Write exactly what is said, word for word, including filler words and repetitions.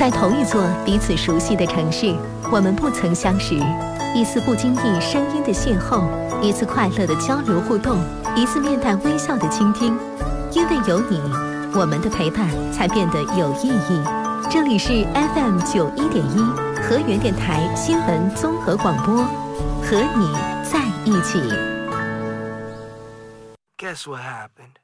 在同一座彼此熟悉的城市，我们不曾相识。一次不经意声音的邂逅，一次快乐的交流互动，一次面带微笑的倾听。因为有你，我们的陪伴才变得有意义。这里是 F M 九一点一河源电台新闻综合广播，和你在一起。 Guess what happened?